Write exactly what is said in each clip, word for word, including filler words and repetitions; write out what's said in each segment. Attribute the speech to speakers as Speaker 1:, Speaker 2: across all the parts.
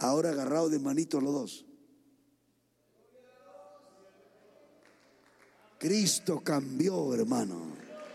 Speaker 1: ahora agarrados de manitos los dos. Cristo cambió, hermano.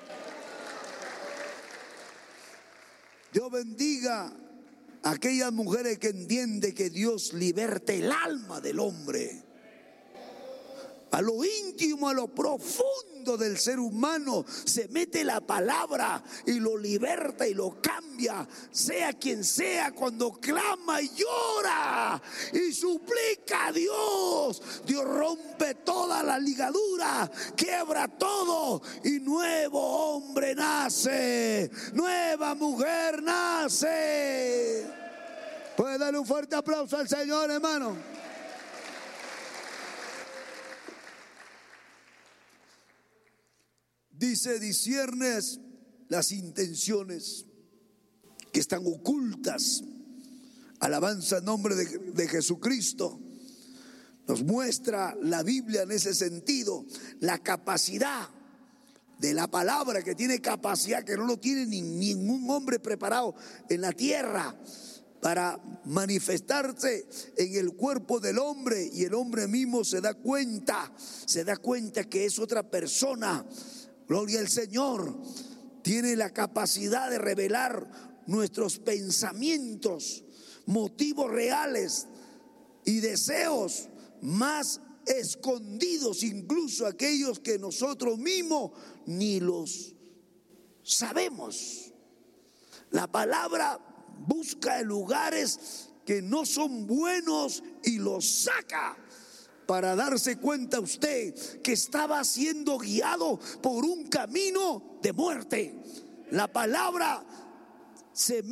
Speaker 1: Dios bendiga a aquellas mujeres que entienden que Dios liberte el alma del hombre. A lo íntimo, a lo profundo del ser humano se mete la palabra y lo liberta y lo cambia, sea quien sea. Cuando clama y llora y suplica a Dios, Dios rompe toda la ligadura, quiebra todo y nuevo hombre nace, nueva mujer nace. ¿Puede darle un fuerte aplauso al Señor, hermano? Dice, disciernes las intenciones que están ocultas. Alabanza en nombre de, de Jesucristo. Nos muestra la Biblia en ese sentido, la capacidad de la palabra, que tiene capacidad que no lo tiene ni, ningún hombre preparado en la tierra para manifestarse en el cuerpo del hombre, y el hombre mismo se da cuenta, se da cuenta que es otra persona. Gloria al Señor. Tiene la capacidad de revelar nuestros pensamientos, motivos reales y deseos más escondidos, incluso aquellos que nosotros mismos ni los sabemos. La palabra busca lugares que no son buenos y los saca, para darse cuenta usted que estaba siendo guiado por un camino de muerte. La palabra se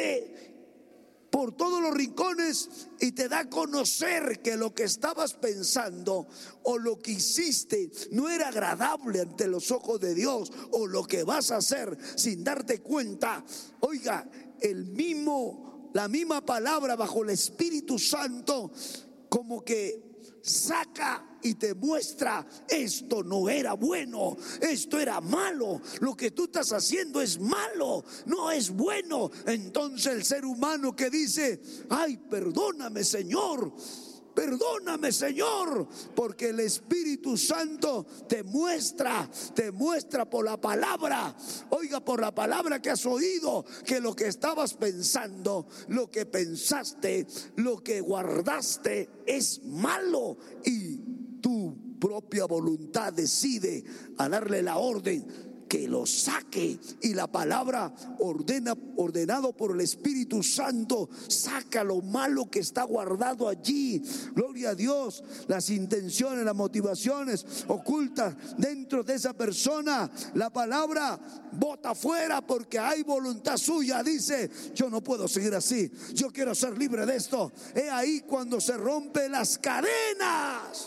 Speaker 1: mete por todos los rincones y te da a conocer que lo que estabas pensando o lo que hiciste no era agradable ante los ojos de Dios, o lo que vas a hacer sin darte cuenta. Oiga, el mismo, la misma palabra bajo el Espíritu Santo como que saca y te muestra: esto no era bueno, esto era malo, lo que tú estás haciendo es malo, no es bueno. Entonces el ser humano que dice: ay, perdóname, Señor, perdóname, Señor, porque el Espíritu Santo te muestra, te muestra por la palabra, oiga, por la palabra que has oído, que lo que estabas pensando, lo que pensaste, lo que guardaste es malo, y tu propia voluntad decide a darle la orden que lo saque. Y la palabra ordena, ordenado por el Espíritu Santo, saca lo malo que está guardado allí. Gloria a Dios. Las intenciones, las motivaciones ocultas dentro de esa persona, la palabra bota fuera, porque hay voluntad suya. Dice: yo no puedo seguir así, yo quiero ser libre de esto. He ahí cuando se rompen las cadenas.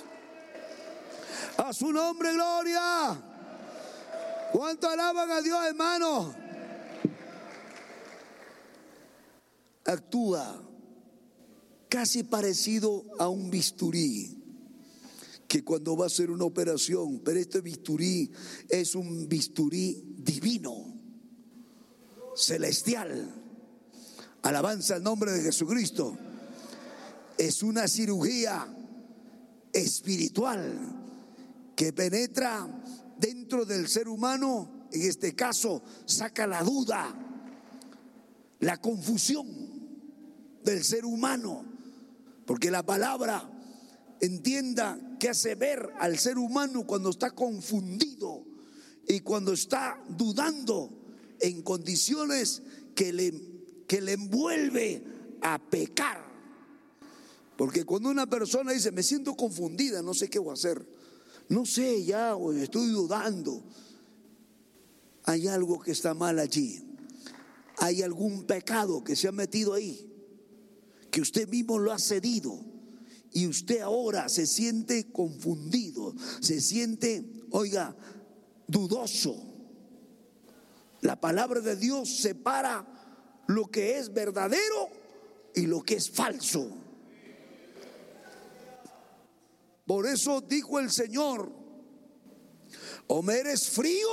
Speaker 1: A su nombre, gloria. ¿Cuánto alaban a Dios, hermano? Actúa casi parecido a un bisturí, que cuando va a hacer una operación, pero este bisturí es un bisturí divino, celestial. Alabanza al nombre de Jesucristo. Es una cirugía espiritual que penetra dentro del ser humano. En este caso saca la duda, la confusión del ser humano, porque la palabra, entienda, que hace ver al ser humano cuando está confundido y cuando está dudando en condiciones que le, que le envuelve a pecar. Porque cuando una persona dice: me siento confundida, no sé qué voy a hacer, no sé ya, o estoy dudando, hay algo que está mal allí. Hay algún pecado que se ha metido ahí, que usted mismo lo ha cedido, y usted ahora se siente confundido, se siente, oiga, dudoso. La palabra de Dios separa lo que es verdadero y lo que es falso. Por eso dijo el Señor: o me eres frío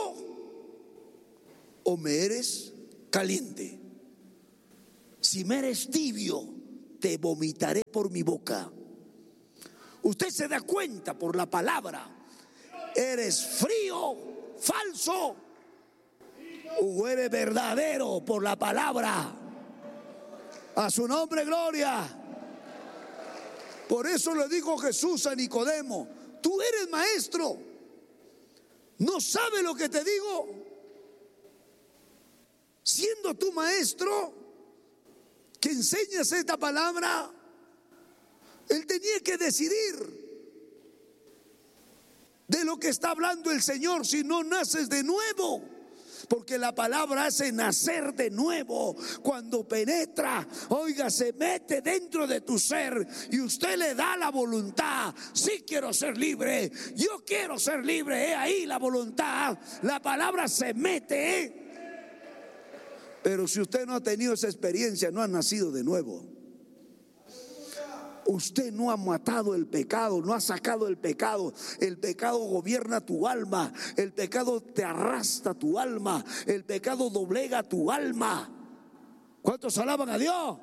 Speaker 1: o me eres caliente. Si me eres tibio, te vomitaré por mi boca. Usted se da cuenta por la palabra, ¿eres frío, falso, o eres verdadero por la palabra? A su nombre, gloria. Por eso le dijo Jesús a Nicodemo: tú eres maestro, ¿no sabes lo que te digo? Siendo tú maestro que enseñas esta palabra, él tenía que decidir de lo que está hablando el Señor si no naces de nuevo. Porque la palabra hace nacer de nuevo. Cuando penetra, oiga, se mete dentro de tu ser y usted le da la voluntad. Sí, quiero ser libre, yo quiero ser libre. He ahí la voluntad. La palabra se mete, ¿eh? Pero si usted no ha tenido esa experiencia, no ha nacido de nuevo. Usted no ha matado el pecado, no ha sacado el pecado. El pecado gobierna tu alma, el pecado te arrastra tu alma, el pecado doblega tu alma. ¿Cuántos alaban a Dios?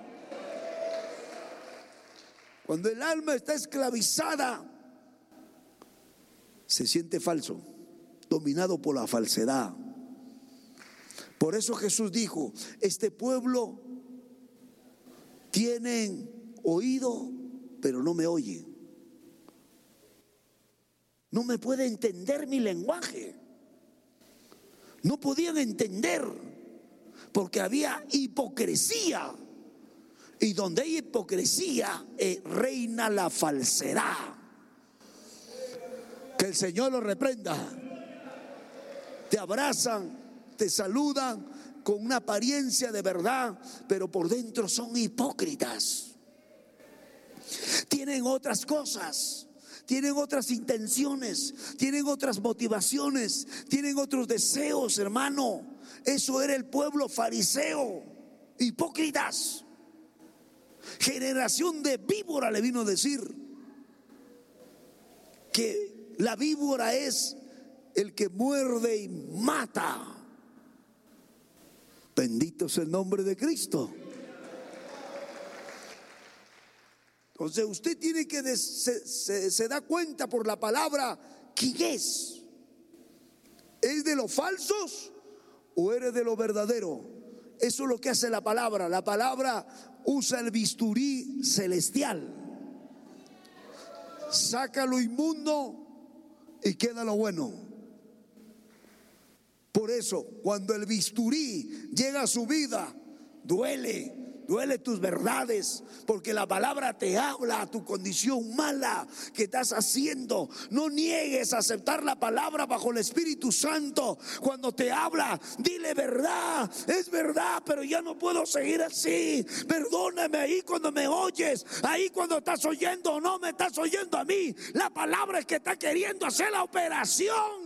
Speaker 1: Cuando el alma está esclavizada, se siente falso, dominado por la falsedad. Por eso Jesús dijo: este pueblo tienen oído, pero no me oye. No me puede entender mi lenguaje. No podían entender porque había hipocresía. Y donde hay hipocresía, eh, reina la falsedad. Que el Señor lo reprenda. Te abrazan, te saludan con una apariencia de verdad, pero por dentro son hipócritas. Tienen otras cosas, tienen otras intenciones, tienen otras motivaciones, tienen otros deseos, hermano. Eso era el pueblo fariseo, hipócritas. Generación de víbora, le vino a decir que la víbora es el que muerde y mata. Bendito es el nombre de Cristo. Entonces usted tiene que des, se, se, se da cuenta por la palabra quién es. ¿Es de los falsos o eres de lo verdadero? Eso es lo que hace la palabra. La palabra usa el bisturí celestial. Saca lo inmundo y queda lo bueno. Por eso, cuando el bisturí llega a su vida, duele. Duele tus verdades, porque la palabra te habla a tu condición mala que estás haciendo. No niegues a aceptar la palabra bajo el Espíritu Santo. Cuando te habla, dile verdad, es verdad, pero ya no puedo seguir así. Perdóname ahí cuando me oyes, ahí cuando estás oyendo o no me estás oyendo a mí. La palabra es que está queriendo hacer la operación.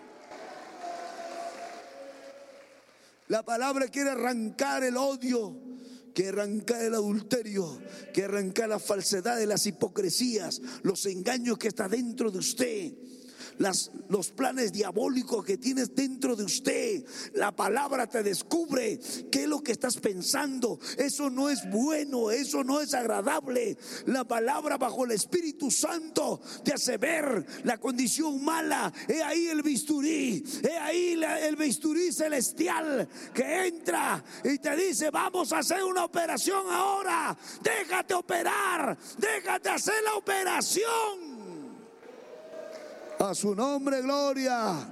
Speaker 1: La palabra quiere arrancar el odio, que arrancar el adulterio, que arrancar la falsedad de las hipocresías, los engaños que está dentro de usted, las, los planes diabólicos que tienes dentro de usted. La palabra te descubre qué es lo que estás pensando. Eso no es bueno, eso no es agradable. La palabra bajo el Espíritu Santo te hace ver la condición mala. He ahí el bisturí, he ahí la, el bisturí celestial que entra y te dice: vamos a hacer una operación ahora. Déjate operar, déjate hacer la operación. A su nombre, gloria.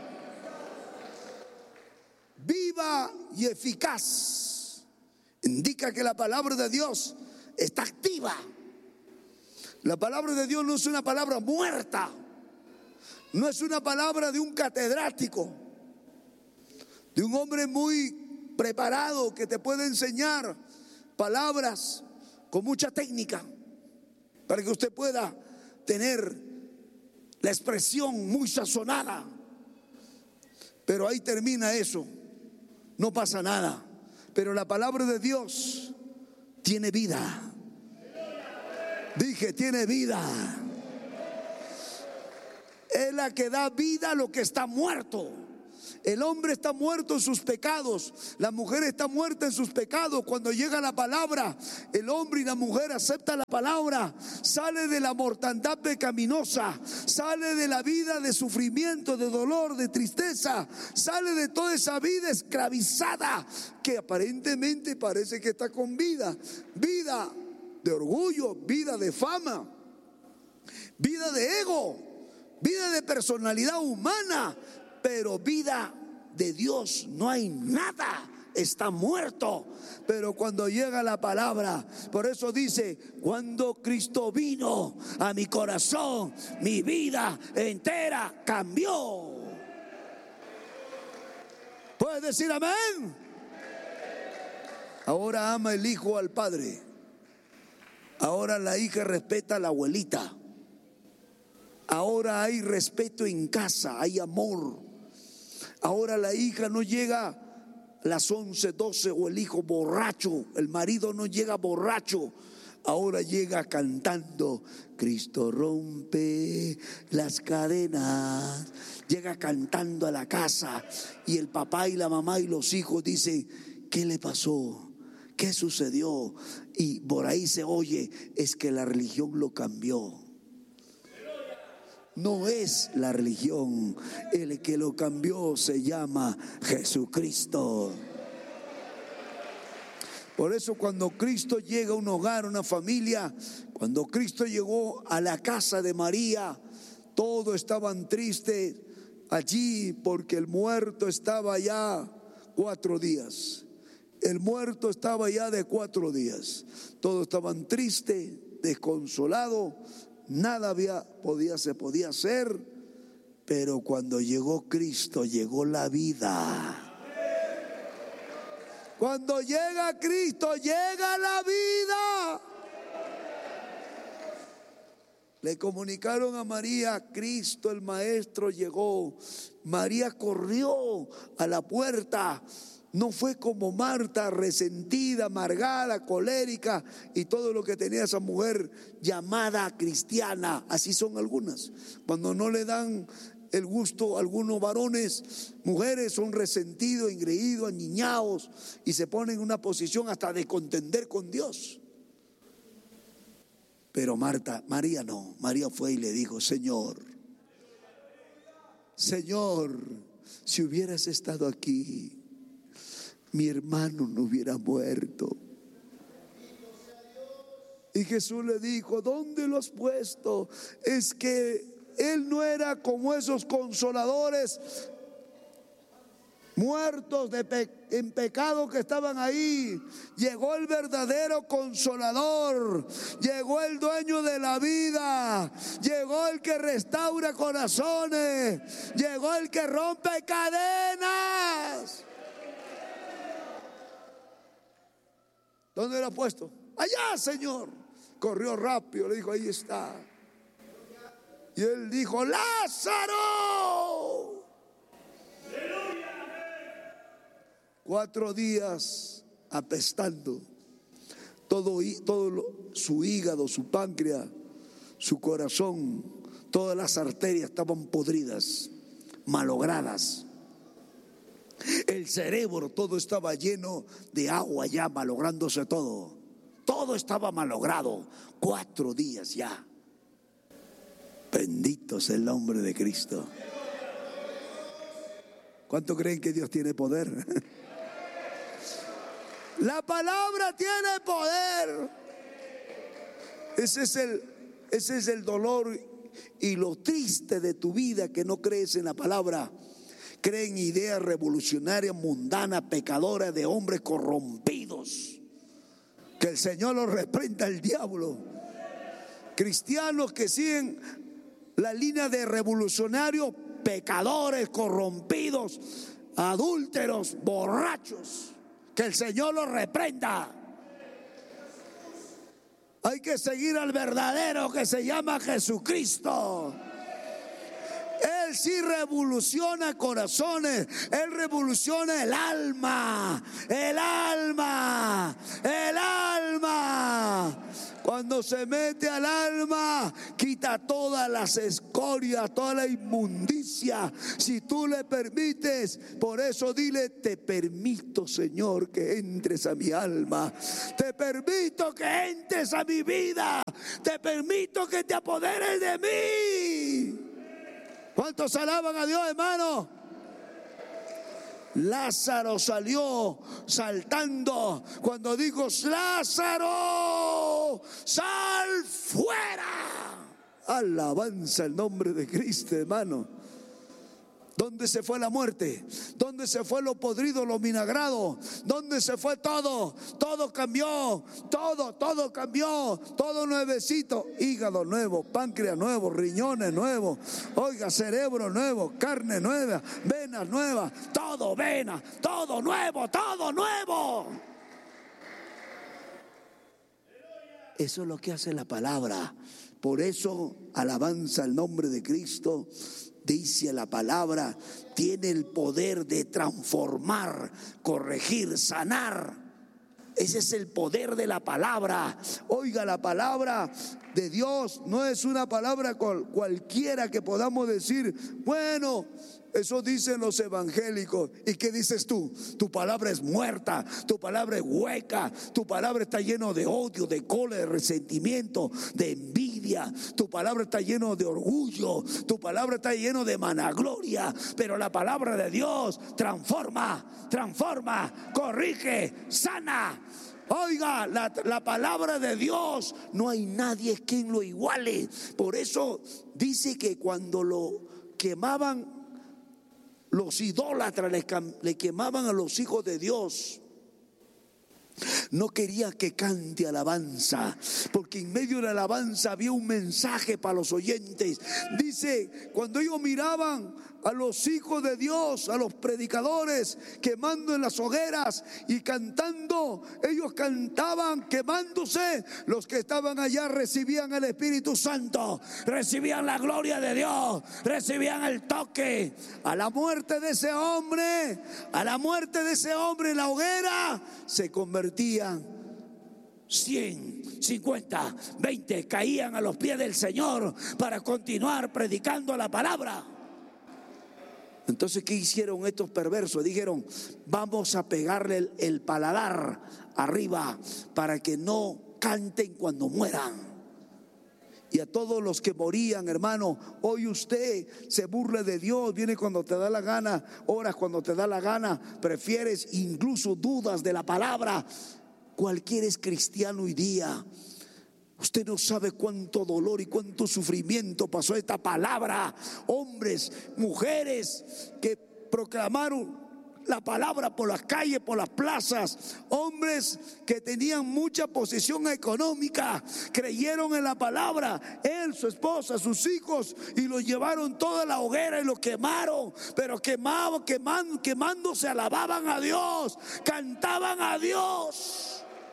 Speaker 1: Viva y eficaz. Indica que la palabra de Dios está activa. La palabra de Dios no es una palabra muerta. No es una palabra de un catedrático, de un hombre muy preparado que te puede enseñar palabras con mucha técnica para que usted pueda tener la expresión muy sazonada. Pero ahí termina eso, no pasa nada. Pero la palabra de Dios tiene vida. Dije, tiene vida. Es la que da vida a lo que está muerto. El hombre está muerto en sus pecados, la mujer está muerta en sus pecados. Cuando llega la palabra, el hombre y la mujer aceptan la palabra, sale de la mortandad pecaminosa, sale de la vida de sufrimiento, de dolor, de tristeza, sale de toda esa vida esclavizada que aparentemente parece que está con vida, vida de orgullo, vida de fama, vida de ego, vida de personalidad humana. Pero vida de Dios no hay nada, está muerto. Pero cuando llega la palabra, por eso dice, cuando Cristo vino a mi corazón, mi vida entera cambió. ¿Puedes decir amén? Ahora ama el hijo al padre. Ahora la hija respeta a la abuelita. Ahora hay respeto en casa, hay amor. Ahora la hija no llega a las once, doce, o el hijo borracho, el marido no llega borracho. Ahora llega cantando, Cristo rompe las cadenas. Llega cantando a la casa y el papá y la mamá y los hijos dicen, ¿qué le pasó? ¿Qué sucedió? Y por ahí se oye, es que la religión lo cambió. No es la religión, el que lo cambió se llama Jesucristo. Por eso cuando Cristo llega a un hogar, a una familia, cuando Cristo llegó a la casa de María, todos estaban tristes allí porque el muerto estaba ya cuatro días. El muerto estaba ya de cuatro días. Todos estaban tristes, desconsolados. Nada había, podía, se podía hacer, pero cuando llegó Cristo, llegó la vida. Cuando llega Cristo, llega la vida. Le comunicaron a María, Cristo el Maestro llegó. María corrió a la puerta. No fue como Marta, resentida, amargada, colérica y todo lo que tenía esa mujer llamada cristiana. Así son algunas. Cuando no le dan el gusto a algunos varones, mujeres son resentidos, engreídos, aniñados y se ponen en una posición hasta de contender con Dios. Pero Marta, María no. María fue y le dijo, Señor, Señor, si hubieras estado aquí, mi hermano no hubiera muerto. Y Jesús le dijo, ¿dónde lo has puesto? Es que él no era como esos consoladores muertos de pe- en pecado que estaban ahí. Llegó el verdadero consolador, llegó el dueño de la vida, llegó el que restaura corazones, llegó el que rompe cadenas. ¿Dónde lo ha puesto? Allá, Señor. Corrió rápido, le dijo, ahí está. Y él dijo, Lázaro. Cuatro días apestando. Todo, todo lo, su hígado, su páncreas, su corazón, todas las arterias estaban podridas, malogradas. El cerebro, todo estaba lleno de agua ya, malográndose todo. Todo estaba malogrado. Cuatro días ya. Bendito es el nombre de Cristo. ¿Cuánto creen que Dios tiene poder? La palabra tiene poder. Ese es el, ese es el dolor y lo triste de tu vida, que no crees en la palabra. Creen ideas revolucionarias, mundanas, pecadoras, de hombres corrompidos. Que el Señor los reprenda el diablo. Cristianos que siguen la línea de revolucionarios, pecadores, corrompidos, adúlteros, borrachos. Que el Señor los reprenda. Hay que seguir al verdadero que se llama Jesucristo. Él sí revoluciona corazones. Él revoluciona el alma. El alma. El alma. Cuando se mete al alma, quita todas las escorias, toda la inmundicia. Si tú le permites, por eso dile: te permito, Señor, que entres a mi alma. Te permito que entres a mi vida. Te permito que te apoderes de mí. ¿Cuántos alaban a Dios, hermano? Lázaro salió saltando cuando dijo: Lázaro, sal fuera. Alabanza el nombre de Cristo, hermano. ¿Dónde se fue la muerte? ¿Dónde se fue lo podrido, lo vinagrado? ¿Dónde se fue todo? Todo cambió, todo, todo cambió, todo nuevecito. Hígado nuevo, páncreas nuevo, riñones nuevos, oiga, cerebro nuevo, carne nueva, venas nuevas, todo venas, todo nuevo, todo nuevo. Eso es lo que hace la palabra. Por eso, alabanza el nombre de Cristo. Dice la palabra, tiene el poder de transformar, corregir, sanar. Ese es el poder de la palabra. Oiga, la palabra de Dios no es una palabra cual, cualquiera que podamos decir: bueno, eso dicen los evangélicos. ¿Y qué dices tú? Tu palabra es muerta, tu palabra es hueca, tu palabra está lleno de odio, de cólera, de resentimiento, de envidia. Tu palabra está lleno de orgullo, tu palabra está lleno de vanagloria. Pero la palabra de Dios transforma, transforma, corrige, sana. Oiga, la, la palabra de Dios, no hay nadie quien lo iguale. Por eso dice que cuando lo quemaban los idólatras, le, le quemaban a los hijos de Dios, no quería que cante alabanza, porque en medio de la alabanza había un mensaje para los oyentes. Dice, cuando ellos miraban a los hijos de Dios, a los predicadores quemando en las hogueras y cantando, ellos cantaban quemándose. Los que estaban allá recibían el Espíritu Santo, recibían la gloria de Dios, recibían el toque. A la muerte de ese hombre, a la muerte de ese hombre en la hoguera, se convertían cien, cincuenta, veinte, caían a los pies del Señor para continuar predicando la palabra. Entonces, ¿qué hicieron estos perversos? Dijeron: vamos a pegarle el, el paladar arriba para que no canten cuando mueran. Y a todos los que morían, hermano, hoy usted se burla de Dios, viene cuando te da la gana, oras cuando te da la gana, prefieres, incluso dudas de la palabra. Cualquiera es cristiano hoy día. Usted no sabe cuánto dolor y cuánto sufrimiento pasó esta palabra. Hombres, mujeres que proclamaron la palabra por las calles, por las plazas. Hombres que tenían mucha posesión económica, creyeron en la palabra. Él, su esposa, sus hijos, y los llevaron toda la hoguera y los quemaron. Pero quemaban, quemando, quemándose, alababan a Dios, cantaban a Dios.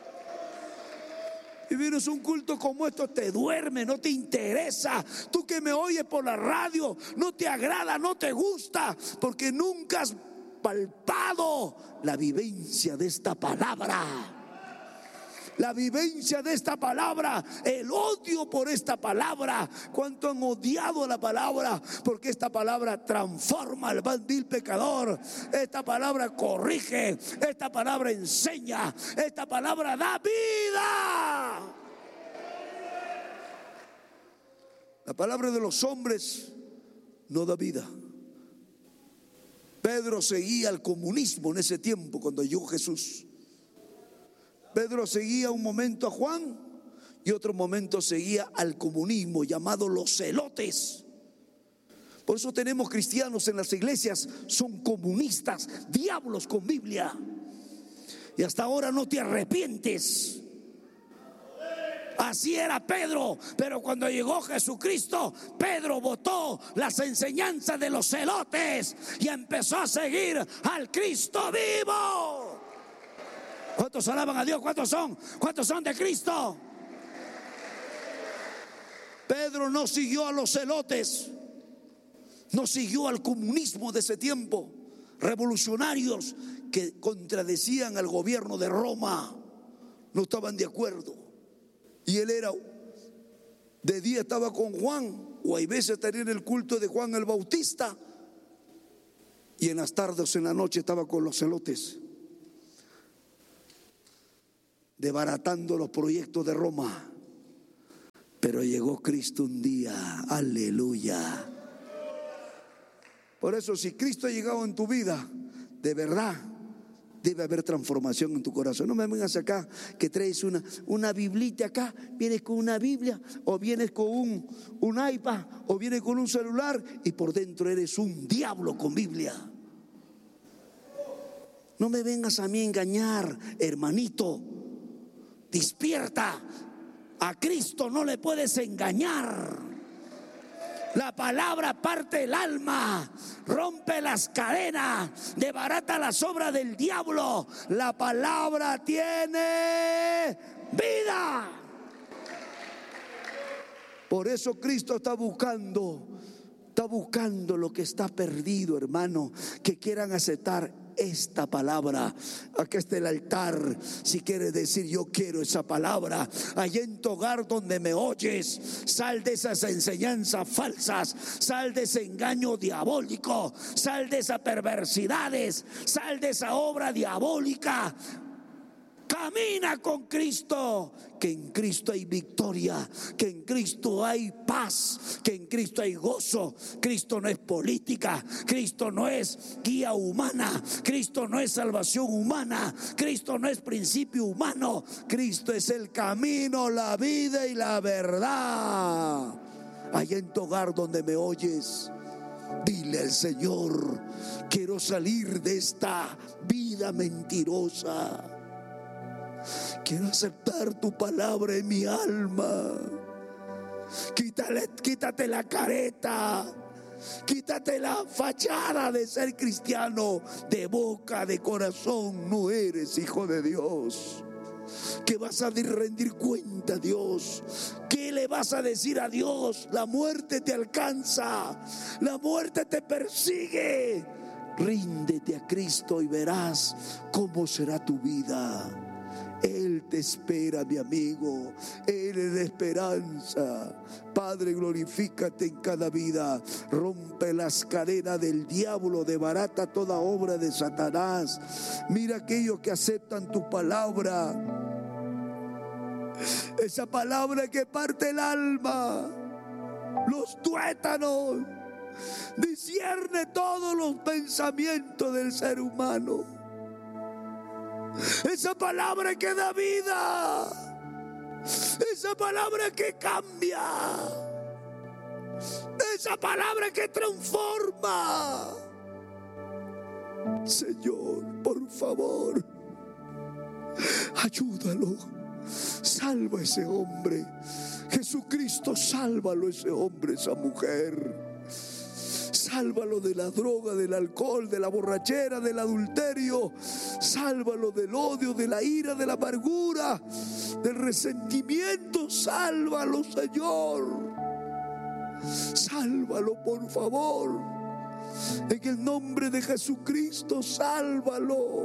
Speaker 1: Y vienes a un culto como esto, te duerme, no te interesa. Tú que me oyes por la radio, no te agrada, no te gusta, porque nunca has palpado la vivencia de esta palabra. La vivencia de esta palabra, el odio por esta palabra. Cuánto han odiado la palabra, porque esta palabra transforma al vil pecador. Esta palabra corrige, esta palabra enseña, esta palabra da vida. La palabra de los hombres no da vida. Pedro seguía al comunismo en ese tiempo cuando llegó Jesús. Pedro seguía un momento a Juan y otro momento seguía al comunismo llamado los celotes. Por eso tenemos cristianos en las iglesias, son comunistas, diablos con Biblia. Y hasta ahora no te arrepientes. Así era Pedro, pero cuando llegó Jesucristo, Pedro botó las enseñanzas de los celotes y empezó a seguir al Cristo vivo. ¿Cuántos alaban a Dios? ¿Cuántos son? ¿Cuántos son de Cristo? Pedro no siguió a los celotes, no siguió al comunismo de ese tiempo, revolucionarios que contradecían al gobierno de Roma, no estaban de acuerdo. Y él era, de día estaba con Juan, o hay veces estaría en el culto de Juan el Bautista, y en las tardes o en la noche estaba con los celotes, desbaratando los proyectos de Roma. Pero llegó Cristo un día, aleluya. Por eso, si Cristo ha llegado en tu vida, de verdad debe haber transformación en tu corazón. No me vengas acá que traes una, una biblita acá, vienes con una Biblia, o vienes con un, un iPad, o vienes con un celular, y por dentro eres un diablo con Biblia. No me vengas a mí a engañar, hermanito. Despierta. A Cristo no le puedes engañar. La palabra parte el alma, rompe las cadenas, desbarata las obras del diablo. La palabra tiene vida. Por eso Cristo está buscando, está buscando lo que está perdido, hermano, que quieran aceptar esta palabra. Aquí está el altar. Si quieres decir yo quiero esa palabra, allá en tu hogar donde me oyes, sal de esas enseñanzas falsas, sal de ese engaño diabólico, sal de esas perversidades, sal de esa obra diabólica. Camina con Cristo, que en Cristo hay victoria, que en Cristo hay paz, que en Cristo hay gozo. Cristo no es política, Cristo no es guía humana, Cristo no es salvación humana, Cristo no es principio humano. Cristo es el camino, la vida y la verdad. Allá en tu hogar donde me oyes, dile al Señor: quiero salir de esta vida mentirosa. Quiero aceptar tu palabra en mi alma. Quítale, quítate la careta, quítate la fachada de ser cristiano. De boca, de corazón, no eres hijo de Dios. ¿Qué vas a rendir cuenta a Dios? ¿Qué le vas a decir a Dios? La muerte te alcanza, la muerte te persigue. Ríndete a Cristo y verás cómo será tu vida. Él te espera, mi amigo. Él es la esperanza. Padre, glorifícate en cada vida. Rompe las cadenas del diablo, desbarata toda obra de Satanás. Mira aquellos que aceptan tu palabra, esa palabra que parte el alma, los tuétanos, discierne todos los pensamientos del ser humano. Esa palabra que da vida, esa palabra que cambia, esa palabra que transforma. Señor, por favor, ayúdalo, salva a ese hombre. Jesucristo, sálvalo a ese hombre, esa mujer. Sálvalo de la droga, del alcohol, de la borrachera, del adulterio. Sálvalo del odio, de la ira, de la amargura, del resentimiento. Sálvalo, Señor. Sálvalo, por favor. En el nombre de Jesucristo, sálvalo.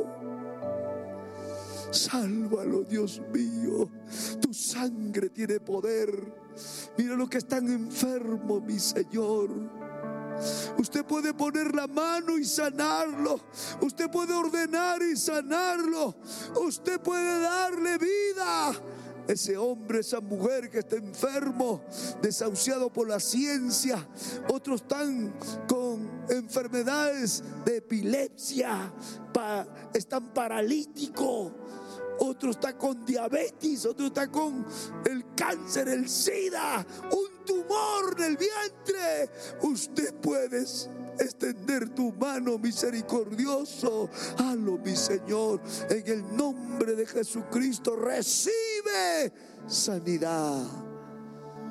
Speaker 1: Sálvalo, Dios mío. Tu sangre tiene poder. Mira los que están enfermos, mi Señor. Usted puede poner la mano y sanarlo. Usted puede ordenar y sanarlo. Usted puede darle vida. Ese hombre, esa mujer que está enfermo, desahuciado por la ciencia. Otros están con enfermedades de epilepsia, pa, están paralíticos. Otro está con diabetes, otro está con el cáncer, el SIDA, un tumor en el vientre. Usted puede extender tu mano, misericordioso. Hazlo, mi Señor, en el nombre de Jesucristo. Recibe sanidad.